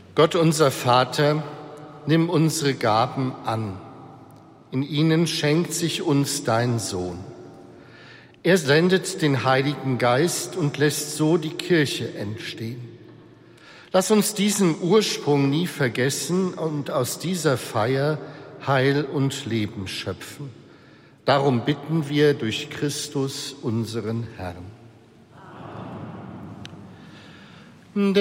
Gott unser Vater, nimm unsere Gaben an. In ihnen schenkt sich uns dein Sohn. Er sendet den Heiligen Geist und lässt so die Kirche entstehen. Lass uns diesen Ursprung nie vergessen und aus dieser Feier Heil und Leben schöpfen. Darum bitten wir durch Christus, unseren Herrn.